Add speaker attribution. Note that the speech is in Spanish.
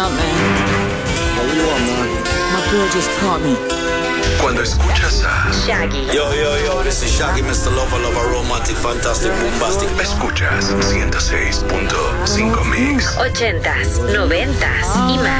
Speaker 1: out, man.
Speaker 2: What do you want, man?
Speaker 1: My girl just caught me.
Speaker 3: Cuando escuchas a
Speaker 4: Shaggy.
Speaker 2: Yo, this is Shaggy, Mr. Lover, romantic, fantastic, bombastic.
Speaker 3: escuchas 106.5 Mix.
Speaker 4: 80s, 90s y más.